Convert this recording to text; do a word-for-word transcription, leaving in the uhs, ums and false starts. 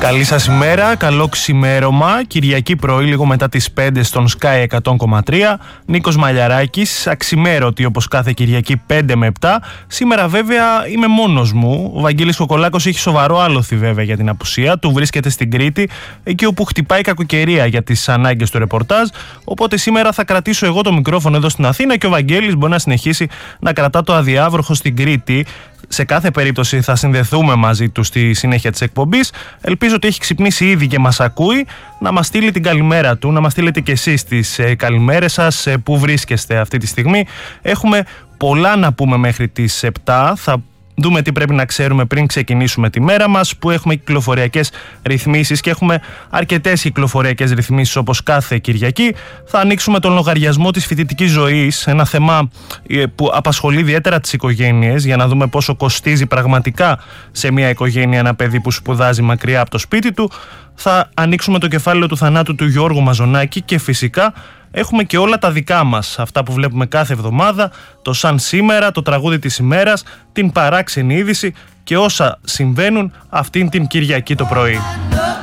Καλή σας ημέρα, καλό ξημέρωμα. Κυριακή πρωί, λίγο μετά τις πέντε στον Sky εκατό κόμμα τρία. Νίκος Μαλιαράκης, αξιμέρωτη όπως κάθε Κυριακή πέντε με επτά. Σήμερα βέβαια είμαι μόνος μου. Ο Βαγγέλης Κοκολάκος έχει σοβαρό άλοθη βέβαια για την απουσία του. Βρίσκεται στην Κρήτη, εκεί όπου χτυπάει κακοκαιρία για τις ανάγκες του ρεπορτάζ. Οπότε σήμερα θα κρατήσω εγώ το μικρόφωνο εδώ στην Αθήνα και ο Βαγγέλης μπορεί να συνεχίσει να κρατά το αδιάβροχο στην Κρήτη. Σε κάθε περίπτωση θα συνδεθούμε μαζί του στη συνέχεια της εκπομπής. Ελπίζω ότι έχει ξυπνήσει ήδη και μας ακούει, να μας στείλει την καλημέρα του, να μας στείλετε και εσείς τις ε, καλημέρες σας, ε, που βρίσκεστε αυτή τη στιγμή. Έχουμε πολλά να πούμε μέχρι τις επτά, θα δούμε τι πρέπει να ξέρουμε πριν ξεκινήσουμε τη μέρα μας, που έχουμε κυκλοφοριακές ρυθμίσεις και έχουμε αρκετές κυκλοφοριακές ρυθμίσεις όπως κάθε Κυριακή. Θα ανοίξουμε τον λογαριασμό της φοιτητικής ζωής, ένα θέμα που απασχολεί ιδιαίτερα τις οικογένειες, για να δούμε πόσο κοστίζει πραγματικά σε μια οικογένεια ένα παιδί που σπουδάζει μακριά από το σπίτι του. Θα ανοίξουμε το κεφάλαιο του θανάτου του Γιώργου Μαζονάκη και φυσικά έχουμε και όλα τα δικά μας, αυτά που βλέπουμε κάθε εβδομάδα, το σαν σήμερα, το τραγούδι της ημέρας, την παράξενη είδηση και όσα συμβαίνουν αυτήν την Κυριακή το πρωί.